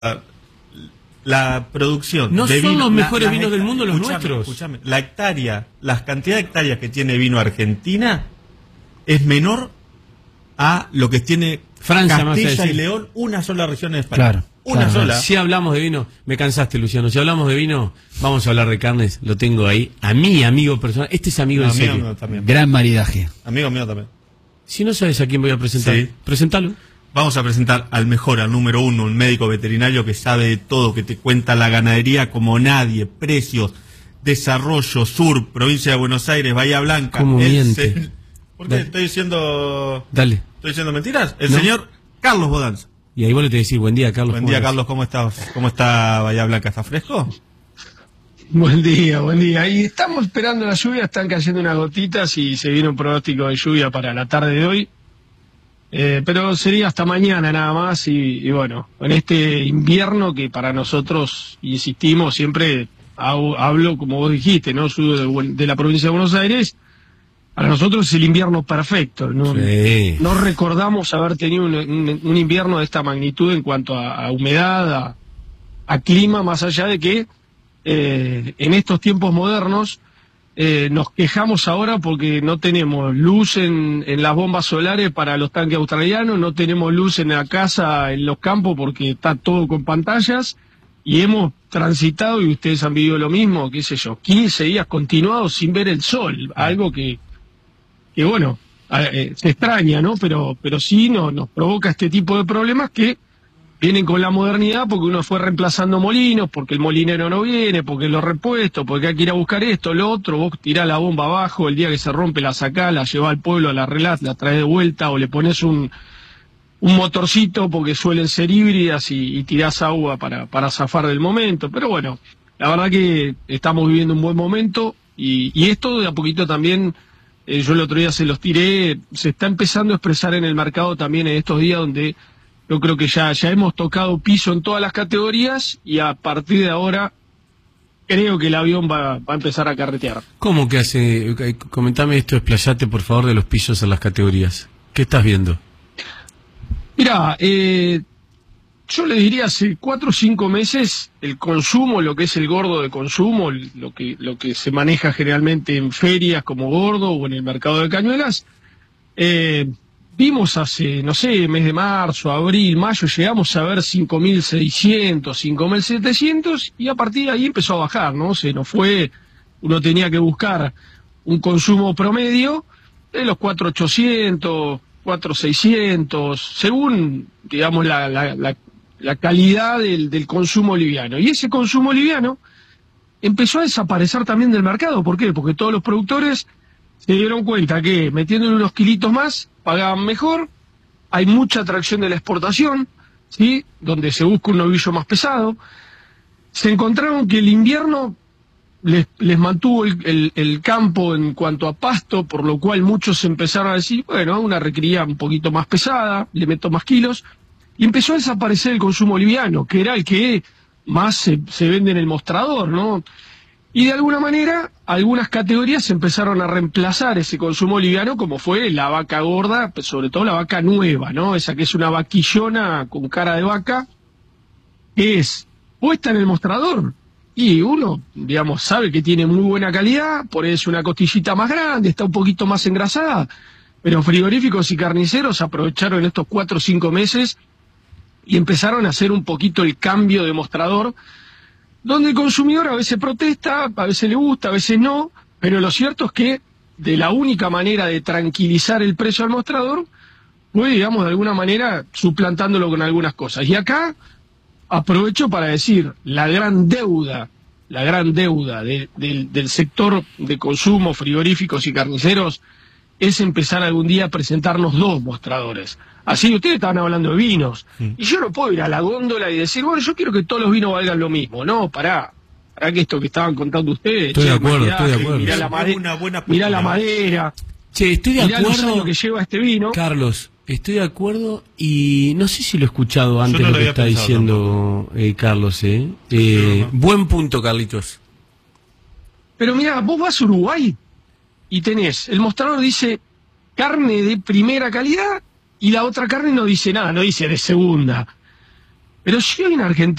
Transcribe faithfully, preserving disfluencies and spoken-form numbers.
la producción no de son vino, los mejores la, vinos del mundo los escuchame, nuestros. Escuchame, la hectárea, la cantidad de hectáreas que tiene vino Argentina es menor a lo que tiene Francia, Castilla y León, una sola región en España. Claro, una claro. sola. Si hablamos de vino, me cansaste, Luciano. Si hablamos de vino, vamos a hablar de carnes. Lo tengo ahí. A mi amigo personal. Este es amigo No, en serio. mío también. Gran maridaje. Amigo mío también. Si no sabes a quién voy a presentar, Sí. presentalo. Vamos a presentar al mejor, al número uno, un médico veterinario que sabe de todo, que te cuenta la ganadería como nadie, precios, desarrollo, sur, provincia de Buenos Aires, Bahía Blanca. ¿Cómo El miente? se... ¿Por qué? Dale. ¿Estoy diciendo Dale. estoy diciendo mentiras? El No. señor Carlos Bodanza. Y ahí vos le tenés que decir, buen día, Carlos. Buen ¿cómo día, andás? Carlos, ¿cómo estás? ¿Cómo está Bahía Blanca? ¿Está fresco? Buen día, buen día. Y estamos esperando la lluvia, están cayendo unas gotitas y se viene un pronóstico de lluvia para la tarde de hoy. Eh, pero sería hasta mañana nada más y, y bueno, en este invierno que para nosotros, insistimos, siempre hago- hablo como vos dijiste, ¿no? Soy de, Buen- de la provincia de Buenos Aires, para nosotros es el invierno perfecto, ¿no? Sí. No recordamos haber tenido un, un- un invierno de esta magnitud en cuanto a, a humedad, a, a clima, más allá de que eh, en estos tiempos modernos eh, nos quejamos ahora porque no tenemos luz en, en las bombas solares para los tanques australianos, no tenemos luz en la casa, en los campos, porque está todo con pantallas, y hemos transitado, y ustedes han vivido lo mismo, qué sé yo, quince días continuados sin ver el sol, algo que, que bueno, eh, se extraña, ¿no? Pero, pero sí no, nos provoca este tipo de problemas que vienen con la modernidad porque uno fue reemplazando molinos, porque el molinero no viene, porque los repuestos, porque hay que ir a buscar esto, lo otro, vos tirás la bomba abajo, el día que se rompe la sacás, la llevás al pueblo, la relás, la traes de vuelta, o le pones un, un motorcito porque suelen ser híbridas y, y tirás agua para, para zafar del momento. Pero bueno, la verdad que estamos viviendo un buen momento y, y esto de a poquito también, eh, yo el otro día se los tiré, se está empezando a expresar en el mercado también en estos días donde yo creo que ya, ya hemos tocado piso en todas las categorías y a partir de ahora creo que el avión va, va a empezar a carretear. ¿Cómo que hace? Eh, Comentame esto, explayate por favor de los pisos en las categorías. ¿Qué estás viendo? Mirá, eh, yo le diría hace cuatro o cinco meses el consumo, lo que es el gordo de consumo, lo que, lo que se maneja generalmente en ferias como gordo o en el mercado de cañuelas, eh, vimos hace, no sé, mes de marzo, abril, mayo, llegamos a ver cinco mil seiscientos, cinco mil setecientos y a partir de ahí empezó a bajar, ¿no? Se nos fue, uno tenía que buscar un consumo promedio de los cuatro mil ochocientos, cuatro mil seiscientos, según, digamos, la, la, la, la calidad del, del consumo liviano. Y ese consumo liviano empezó a desaparecer también del mercado. ¿Por qué? Porque todos los productores se dieron cuenta que metiéndole unos kilitos más pagaban mejor, hay mucha atracción de la exportación, ¿sí? Donde se busca un novillo más pesado. Se encontraron que el invierno les, les mantuvo el, el, el campo en cuanto a pasto, por lo cual muchos empezaron a decir, bueno, una recría un poquito más pesada, le meto más kilos, y empezó a desaparecer el consumo liviano, que era el que más se, se vende en el mostrador, ¿no? Y de alguna manera, algunas categorías empezaron a reemplazar ese consumo liviano, como fue la vaca gorda, sobre todo la vaca nueva, ¿no? Esa que es una vaquillona con cara de vaca, que es puesta en el mostrador. Y uno, digamos, sabe que tiene muy buena calidad, por eso una costillita más grande, está un poquito más engrasada. Pero frigoríficos y carniceros aprovecharon estos cuatro o cinco meses y empezaron a hacer un poquito el cambio de mostrador, donde el consumidor a veces protesta, a veces le gusta, a veces no, pero lo cierto es que de la única manera de tranquilizar el precio al mostrador fue, digamos, de alguna manera suplantándolo con algunas cosas. Y acá aprovecho para decir, la gran deuda, la gran deuda de, de, del sector de consumo, frigoríficos y carniceros, es empezar algún día a presentarnos dos mostradores. Así ustedes estaban hablando de vinos, Sí. y yo no puedo ir a la góndola y decir, bueno, yo quiero que todos los vinos valgan lo mismo. No, pará, pará que esto que estaban contando ustedes, Estoy che, de acuerdo, maridaje, estoy de acuerdo. mirá la, Es made- una buena mirá la postura. madera, Che, estoy de mirá los acuerdo, años que lleva este vino. Carlos, estoy de acuerdo y no sé si lo he escuchado antes no lo lo que había está pensado diciendo eh, Carlos, ¿eh? eh No, no. Buen punto, Carlitos. Pero mirá, vos vas a Uruguay y tenés, el mostrador dice carne de primera calidad y la otra carne no dice nada, no dice de segunda. Pero si hoy en Argentina